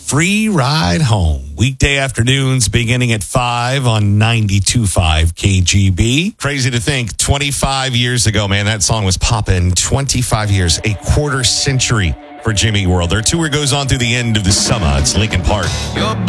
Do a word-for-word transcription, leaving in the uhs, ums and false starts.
Free Ride Home. Weekday afternoons beginning at five on ninety-two point five K G B. Crazy to think, twenty-five years ago, man, that song was popping. twenty-five years, a quarter century for Jimmy World. Their tour goes on through the end of the summer. It's Linkin Park. Your